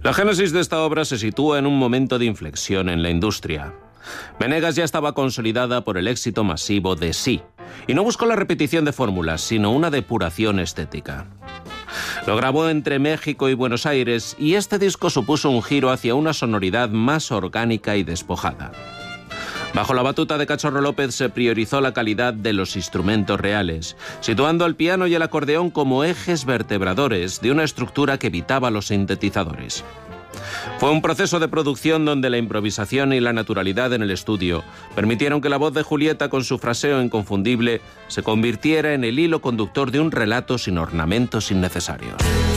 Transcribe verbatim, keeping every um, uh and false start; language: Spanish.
La génesis de esta obra se sitúa en un momento de inflexión en la industria. Venegas ya estaba consolidada por el éxito masivo de Sí, y no buscó la repetición de fórmulas, sino una depuración estética. Lo grabó entre México y Buenos Aires, y este disco supuso un giro hacia una sonoridad más orgánica y despojada. Bajo la batuta de Cachorro López se priorizó la calidad de los instrumentos reales, situando el piano y el acordeón como ejes vertebradores de una estructura que evitaba los sintetizadores. Fue un proceso de producción donde la improvisación y la naturalidad en el estudio permitieron que la voz de Julieta, con su fraseo inconfundible, se convirtiera en el hilo conductor de un relato sin ornamentos innecesarios.